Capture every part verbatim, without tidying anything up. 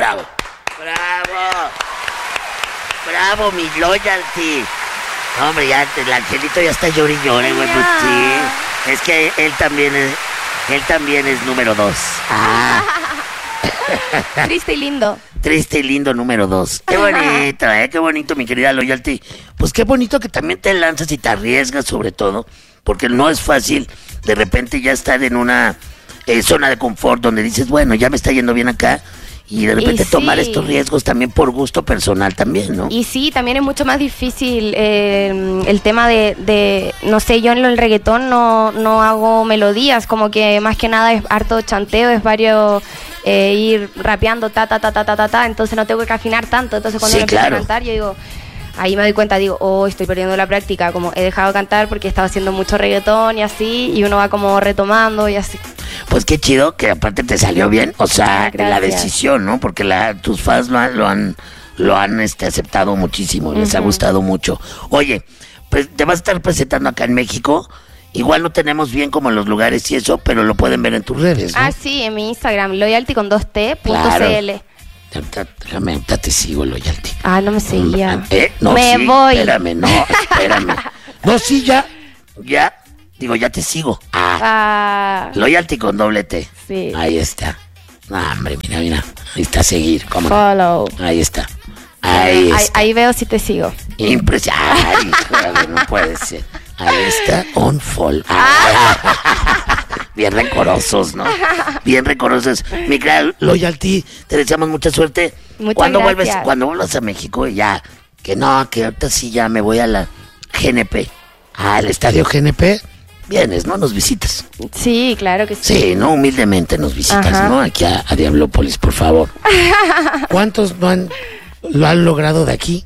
Bravo. Bravo. Bravo, mi loyalty. No, hombre, ya el angelito ya está llori llore, güey, pues sí. Es que él también es, él también es número dos. Ah. Triste y lindo. Triste y lindo número dos. Qué bonito, eh, qué bonito, mi querida loyalty. Pues qué bonito que también te lanzas y te arriesgas, sobre todo, porque no es fácil de repente ya estar en una eh, zona de confort donde dices, bueno, ya me está yendo bien acá. Y de repente y tomar sí. estos riesgos también por gusto personal también, ¿no? Y sí, también es mucho más difícil eh, el tema de, de, no sé, yo en el reggaetón no, no hago melodías, como que más que nada es harto chanteo, es varios eh, ir rapeando ta, ta, ta, ta, ta, ta, ta, entonces no tengo que afinar tanto, entonces cuando Sí, yo empiezo claro. a cantar yo digo... Ahí me doy cuenta, digo, oh, estoy perdiendo la práctica, como he dejado de cantar porque estaba haciendo mucho reggaetón y así, y uno va como retomando y así. Pues qué chido que aparte te salió bien, o sea, Gracias. la decisión, ¿no? Porque la, tus fans lo han, lo han, lo han este, aceptado muchísimo, les ha Ujú. gustado mucho. Oye, pues te vas a estar presentando acá en México, igual no tenemos bien como los lugares y eso, pero lo pueden ver en tus redes, ¿no? Ah, sí, en mi Instagram, loyalty con dos t punto Claro. cl. Déjame, ahorita te sigo, loyalty. Ah, no me seguía. ¿Eh? No, me sí, voy. Espérame, no, espérame. No, sí, ya, ya, digo, ya te sigo. Ah, Ah, loyalty con doble T. sí. Ahí está. No, hombre, mira, mira. Ahí está, seguir. ¿Cómo no? Follow. Ahí está. Ahí Ahí, está. ahí veo si te sigo. Impresionante. No puede ser. Ahí está, on fall. Ah. Bien rencorosos, ¿no? Bien rencorosos. Mi querida loyalty, te deseamos mucha suerte. Muchas cuando gracias. vuelves, cuando vuelvas a México, ya, que no, que ahorita sí ya me voy a la G N P. Al estadio G N P. Vienes, ¿no? Nos visitas. Sí, claro que sí. Sí, no, humildemente nos visitas, Ajá. ¿no? Aquí a, a Diablópolis, por favor. ¿Cuántos no han, lo han logrado de aquí?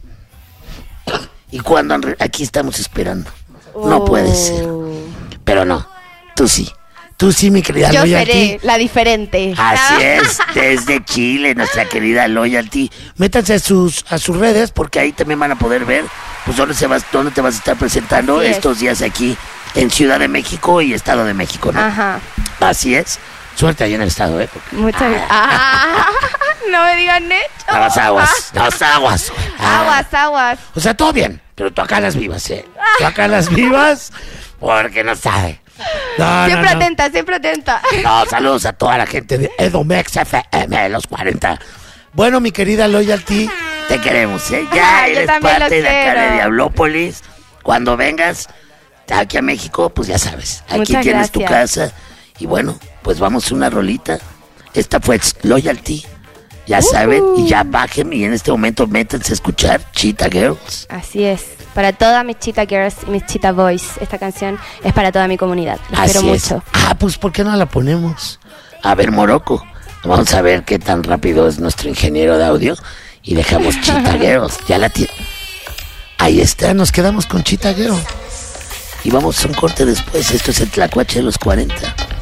¿Y cuándo han re- aquí estamos esperando? No Oh. puede ser. Pero no, tú sí. Tú sí, mi querida Yo Loyalty. seré la diferente. Así es, desde Chile, nuestra querida Loyalty. Métanse a sus, a sus redes porque ahí también van a poder ver pues dónde, se vas, dónde te vas a estar presentando Así es. estos días aquí en Ciudad de México y Estado de México, ¿no? Ajá. Así es. Suerte ahí en el estado, ¿eh? Porque Muchas gracias. Ah, no me digan necho. las aguas, las aguas. Ah. Aguas, aguas. O sea, todo bien, pero tú acá las vivas, ¿eh? Tú acá las vivas porque no sabe. No, Siempre no, no. atenta, siempre atenta. No, saludos a toda la gente de Edomex F M de los cuarenta. Bueno, mi querida Loyalty, te queremos, ¿eh? Ya Yo eres también parte los de acá de quiero. Diablópolis. Cuando vengas aquí a México, pues ya sabes, aquí Muchas tienes tu gracias. casa. Y bueno, pues vamos a una rolita. Esta fue Loyalty. Ya saben, y ya bajen y en este momento métanse a escuchar Cheetah Girls. Así es. Para todas mis Cheetah Girls y mis Cheetah Boys, esta canción es para toda mi comunidad. Los Así quiero es. mucho. Ah, pues ¿por qué no la ponemos? A ver, Morocco. Vamos a ver qué tan rápido es nuestro ingeniero de audio. Y dejamos Cheetah Girls. Ya la tiene. Ahí está, nos quedamos con Cheetah Girls. Y vamos a un corte después. Esto es el Tlacuache de los cuarenta.